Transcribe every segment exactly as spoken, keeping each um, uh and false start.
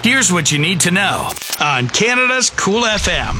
Here's what you need to know on Canada's Cool F M.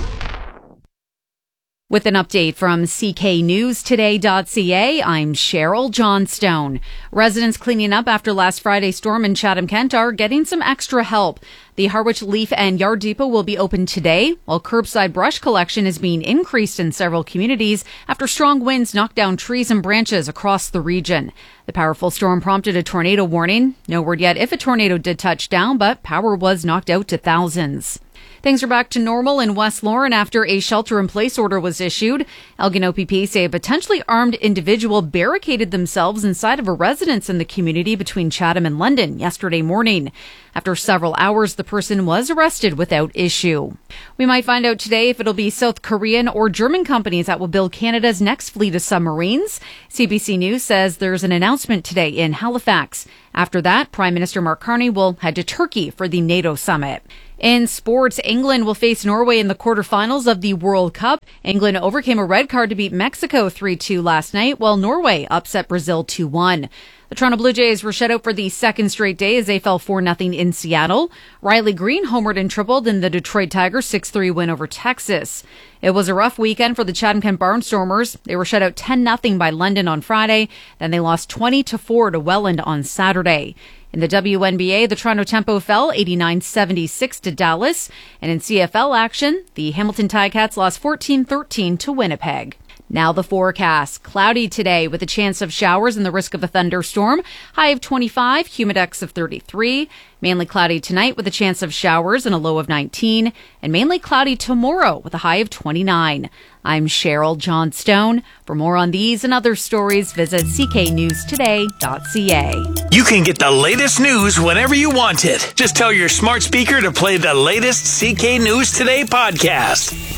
With an update from C K News Today dot C A, I'm Cheryl Johnstone. Residents cleaning up after last Friday's storm in Chatham-Kent are getting some extra help. The Harwich Leaf and Yard Depot will be open today, while curbside brush collection is being increased in several communities after strong winds knocked down trees and branches across the region. The powerful storm prompted a tornado warning. No word yet if a tornado did touch down, but power was knocked out to thousands. Things are back to normal in West Lauren after a shelter-in-place order was issued. Elgin O P P say a potentially armed individual barricaded themselves inside of a residence in the community between Chatham and London yesterday morning. After several hours, the person was arrested without issue. We might find out today if it'll be South Korean or German companies that will build Canada's next fleet of submarines. C B C News says there's an announcement today in Halifax. After that, Prime Minister Mark Carney will head to Turkey for the NATO summit. In sports, England will face Norway in the quarterfinals of the World Cup. England overcame a red card to beat Mexico three two last night, while Norway upset Brazil two one. The Toronto Blue Jays were shut out for the second straight day as they fell four nothing in Seattle. Riley Green homered and tripled in the Detroit Tigers' six three win over Texas. It was a rough weekend for the Chatham-Kent Barnstormers. They were shut out ten nothing by London on Friday. Then they lost twenty to four to Welland on Saturday. In the W N B A, the Toronto Tempo fell eighty-nine seventy-six to Dallas. And in C F L action, the Hamilton Ticats lost fourteen thirteen to Winnipeg. Now the forecast. Cloudy today with a chance of showers and the risk of a thunderstorm. High of twenty-five, humidex of thirty-three. Mainly cloudy tonight with a chance of showers and a low of nineteen. And mainly cloudy tomorrow with a high of twenty-nine. I'm Cheryl Johnstone. For more on these and other stories, visit C K News Today dot C A. You can get the latest news whenever you want it. Just tell your smart speaker to play the latest C K News Today podcast.